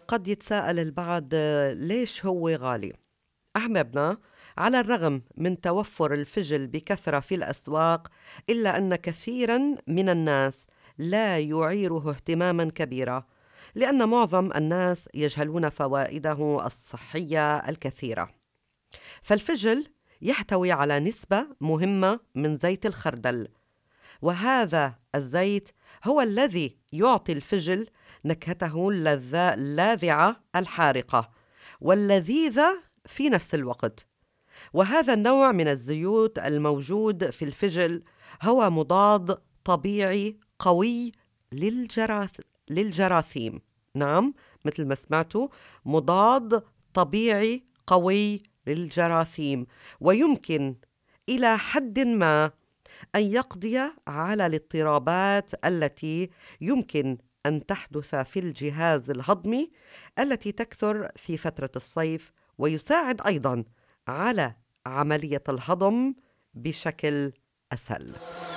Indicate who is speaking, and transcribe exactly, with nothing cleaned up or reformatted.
Speaker 1: قد يتساءل البعض آه، ليش هو غالي؟ أحبابنا، على الرغم من توفر الفجل بكثرة في الأسواق، إلا أن كثيرا من الناس لا يعيره اهتماما كبيرا، لأن معظم الناس يجهلون فوائده الصحية الكثيرة. فالفجل يحتوي على نسبة مهمة من زيت الخردل، وهذا الزيت هو الذي يعطي الفجل نكهته اللذا- اللاذعة الحارقة واللذيذة في نفس الوقت. وهذا النوع من الزيوت الموجود في الفجل هو مضاد طبيعي قوي للجراث... للجراثيم. نعم، مثل ما سمعتوا، مضاد طبيعي قوي للجراثيم، ويمكن إلى حد ما أن يقضي على الاضطرابات التي يمكن أن تحدث في الجهاز الهضمي التي تكثر في فترة الصيف، ويساعد أيضاً على عملية الهضم بشكل أسهل.